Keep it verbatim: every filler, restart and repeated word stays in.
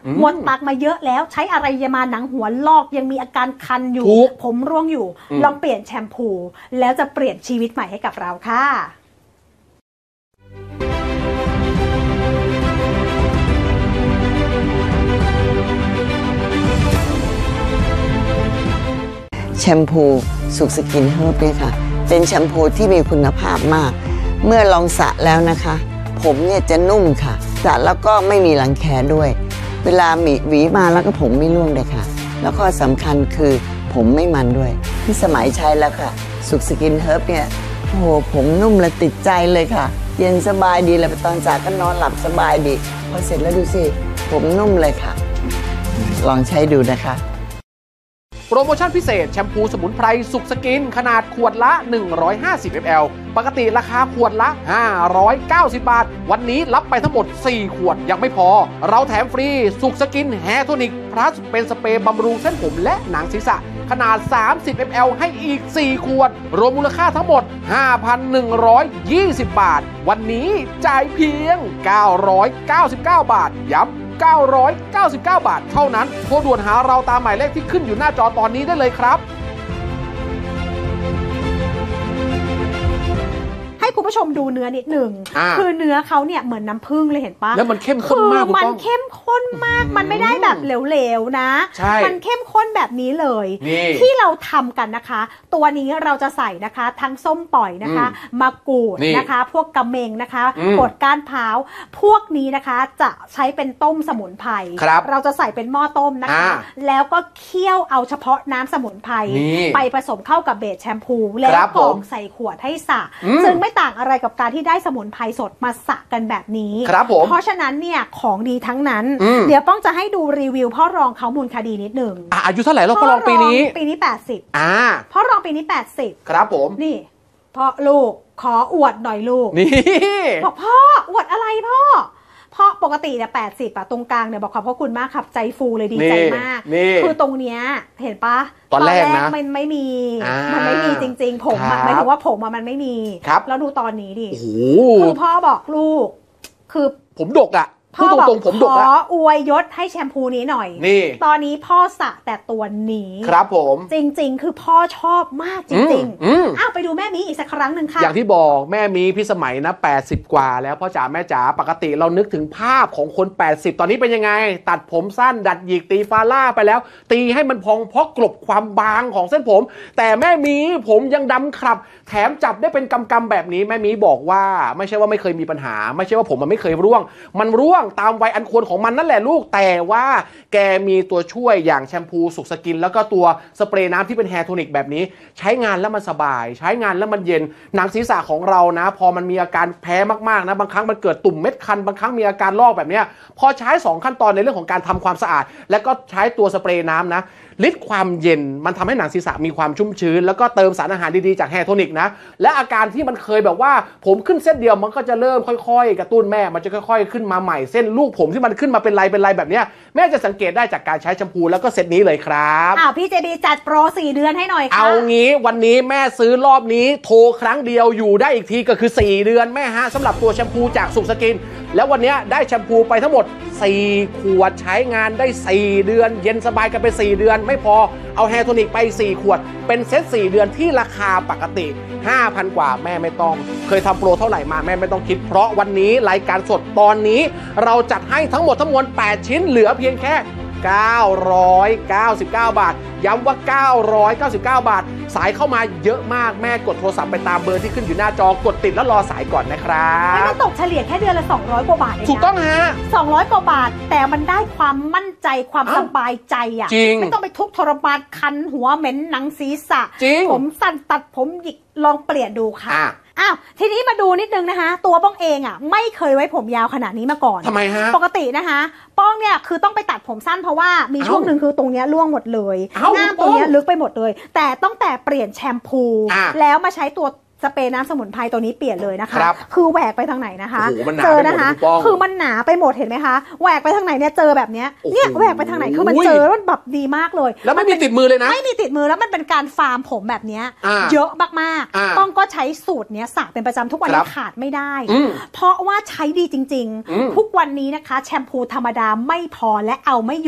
หมดตักมาเยอะแล้วใช้อะไรยามาหนังหัวลอกยังมีอาการคันอยู่ผมร่วงอยู่ลองเปลี่ยนแชมพูแล้วจะเปลี่ยนชีวิตใหม่ให้กับเราค่ะแชมพูสุขสกินเฮิร์บเนี่ยค่ะเป็นแชมพูที่มีคุณภาพมากเมื่อลองสระแล้วนะคะผมเนี่ยจะนุ่มค่ะสระแล้วก็ไม่มีรังแคด้วยเวลาหวีหวีมาแล้วก็ผมไม่ร่วงเลยค่ะแล้วก็สำคัญคือผมไม่มันด้วยพี่สมัยใช้แล้วค่ะสุขสกินเฮิร์บเนี่ยโอ้โหผมนุ่มและติดใจเลยค่ะเย็นสบายดีเลยตอนจากก็นอนหลับสบายดีพอเสร็จแล้วดูสิผมนุ่มเลยค่ะลองใช้ดูนะคะโปรโมชั่นพิเศษแชมพูสมุนไพรสุขสกินขนาดขวดละหนึ่งร้อยห้าสิบมิลลิลิตรปกติราคาขวดละห้าร้อยเก้าสิบบาทวันนี้รับไปทั้งหมดสี่ขวดยังไม่พอเราแถมฟรีสุขสกินแฮร์โทนิกพลัสเป็นสเปรย์บำรุงเส้นผมและหนังศีรษะขนาดสามสิบมิลลิลิตรให้อีกสี่ขวดรวมมูลค่าทั้งหมด ห้าพันหนึ่งร้อยยี่สิบ บาทวันนี้จ่ายเพียงเก้าร้อยเก้าสิบเก้าบาทย้ำเก้าร้อยเก้าสิบเก้าบาทเท่านั้นโทรด่วนหาเราตามหมายเลขที่ขึ้นอยู่หน้าจอตอนนี้ได้เลยครับให้คุณผู้ชมดูเนื้อนิดหนึ่งคือเนื้อเขาเนี่ยเหมือนน้ำผึ้งเลยเห็นปะแล้วมันเข้มข้นมากมันเข้มข้นมากมันไม่ได้แบบเหลวๆนะมันเข้มข้นแบบนี้เลยที่เราทำกันนะคะตัวนี้เราจะใส่นะคะทั้งส้มปล่อยนะคะมะกรูดนะคะพวกกระเมงนะคะกดก้านพร้าวพวกนี้นะคะจะใช้เป็นต้มสมุนไพรเราจะใส่เป็นหม้อต้มนะคะแล้วก็เคี่ยวเอาเฉพาะน้ำสมุนไพรไปผสมเข้ากับเบสแชมพูแล้วกรองใส่ขวดให้สระซึ่งไม่ต่างอะไรกับการที่ได้สมุนไพรสดมาสระกันแบบนี้เพราะฉะนั้นเนี่ยของดีทั้งนั้นเดี๋ยวป้องจะให้ดูรีวิวพ่อรองเขามูลคดีนิดหนึ่งอายุเท่าไหร่แล้วพ่อรองปีนี้ปีนี้แปดสิบอ่าพ่อรองปีนี้แปดสิบครับผมนี่พ่อลูกขออวดหน่อยลูกนี่บอกพ่ออวดอะไรพ่อเพราะปกติเนี่ยแปดสิบอะตรงกลางเนี่ยบอกขอบพระคุณมากครับใจฟูเลยดีใจมากคือตรงเนี้ยเห็นปะตอนแรกนะมันไม่มีมันไม่มีจริงๆผมหมายถึงว่าผมมันไม่มีแล้วดูตอนนี้ดิคือพ่อบอกลูกคือผมดกอะพูดตรงๆผมดกขออวยยศให้แชมพูนี้หน่อยนี่ตอนนี้พ่อสระแต่ตัวนี้ครับผมจริงๆคือพ่อชอบมากจริงๆอ้าวไปดูแม่มีอีกสักครั้งหนึ่งค่ะอย่างที่บอกแม่มีพี่สมัยนะแปดสิบกว่าแล้วพ่อจ๋าแม่จ๋าปกติเรานึกถึงภาพของคนแปดสิบตอนนี้เป็นยังไงตัดผมสั้นดัดหยิกตีฟาล่าไปแล้วตีให้มันพองเพราะกลบความบางของเส้นผมแต่แม่มีผมยังดำครับแถมจับได้เป็นกำๆแบบนี้แม่มีบอกว่าไม่ใช่ว่าไม่เคยมีปัญหาไม่ใช่ว่าผมมันไม่เคยร่วงมันร่วงตามวัยอันควรของมันนั่นแหละลูกแต่ว่าแกมีตัวช่วยอย่างแชมพูสุขสกินแล้วก็ตัวสเปรย์น้ำที่เป็นแฮร์โทนิกแบบนี้ใช้งานแล้วมันสบายใช้งานแล้วมันเย็นหนังศีรษะของเรานะพอมันมีอาการแพ้มากๆนะบางครั้งมันเกิดตุ่มเม็ดคันบางครั้งมีอาการลอกแบบนี้พอใช้สองขั้นตอนในเรื่องของการทำความสะอาดแล้วก็ใช้ตัวสเปรย์น้ำนะฤทธิ์ความเย็นมันทำให้หนังศีรษะมีความชุ่มชื้นแล้วก็เติมสารอาหารดีๆจากแฮร์โทนิกนะและอาการที่มันเคยแบบว่าผมขึ้นเส้นเดียวมันก็จะเริ่มค่อยๆกระตุ้นแม่มันจะค่อยๆขึ้นมาใหม่เส้นลูกผมที่มันขึ้นมาเป็นลายเป็นลายแบบนี้แม่จะสังเกตได้จากการใช้แชมพูแล้วก็เซตนี้เลยครับอ้าวพี่เจดีจัดโปรสี่เดือนให้หน่อยค่ะเอางี้วันนี้แม่ซื้อรอบนี้โทรครั้งเดียวอยู่ได้อีกทีก็คือสี่เดือนแม่ฮะสำหรับตัวแชมพูจากสุขสกินแล้ววันนี้ได้แชมพูไปทั้งหมดสี่ขวดใช้งานได้สี่เดือนเย็นสบายกันไปสี่เดือนไม่พอเอาแฮร์โทนิกไปสี่ขวดเป็นเซตสี่เดือนที่ราคาปกติ ห้าพัน กว่าแม่ไม่ต้องเคยทำโปรเท่าไหร่มาแม่ไม่ต้องคิดเพราะวันนี้รายการสดตอนนี้เราจัดให้ทั้งหมดทั้งมวลแปดชิ้นเหลือเพียงแค่เก้าร้อยเก้าสิบเก้าบาทย้ำว่าเก้าร้อยเก้าสิบเก้าบาทสายเข้ามาเยอะมากแม่กดโทรศัพท์ไปตามเบอร์ที่ขึ้นอยู่หน้าจอกดติดแล้วรอสายก่อนนะครับไม่ตกเฉลี่ยแค่เดือนละสองร้อยกว่าบาทเองนะถูกต้องฮะสองร้อยกว่าบาทแต่มันได้ความมั่นใจความสบายใจอ่ะไม่ต้องไปทุกทรมานคันหัวเหม็นหนังศีรษะผมสั้นตัดผมหยิกลองเปลี่ยนดูค่ะอ้าวทีนี้มาดูนิดนึงนะคะตัวป้องเองอ่ะไม่เคยไว้ผมยาวขนาดนี้มาก่อนทำไมฮะปกตินะคะป้องเนี่ยคือต้องไปตัดผมสั้นเพราะว่ามีช่วงหนึ่งคือตรงเนี้ยร่วงหมดเลยหน้าตรงเนี้ยลึกไปหมดเลยแต่ตั้งแต่เปลี่ยนแชมพูแล้วมาใช้ตัวสเปรย์น้ำสมุนไพรตัวนี้เปลี่ยนเลยนะคะครับคือแหวกไปทางไหนนะคะโอ้โหมันหนาเจอไปหมดนะคะคุณป้องคือมันหนาไปหมดเห็นไหมคะแหวกไปทางไหนเนี่ยเจอแบบเนี้ยโอ้โหเนี่ยแหวกไปทางไหนคือมันเจอแล้วมันแบบดีมากเลยแล้วไม่มีติดมือเลยนะไม่มีติดมือแล้วมันเป็นการฟาร์มผมแบบเนี้ยอ่าเยอะมากอ่าๆต้องก็ใช้สูตรเนี้ยสระเป็นประจำทุกวันครันี้บขาดไม่ได้อืมเพราะว่าใช้ดีจริงอืมๆ ทุกวันนี้นะคะแชมพูธรรมดาไม่พอและเอาไม่อยู่